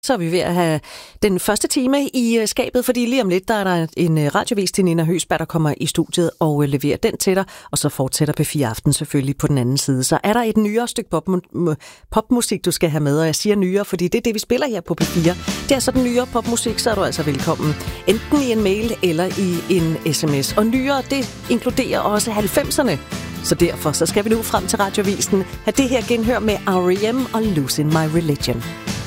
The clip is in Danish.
Så er vi ved at have den første time i skabet, fordi lige om lidt, der er der en radiovis til Nina Høgsberg, der kommer i studiet og leverer den til dig, og så fortsætter P4 Aften selvfølgelig på den anden side. Så er der et nyere stykke popmusik, du skal have med, og jeg siger nyere, fordi det er det, vi spiller her på P4. Det er så den nyere popmusik, så er du altså velkommen. Enten i en mail eller i en sms. Og nyere, det inkluderer også 90'erne. Så derfor så skal vi nu frem til radiovisen have det her genhør med R.E.M. og Losing My Religion.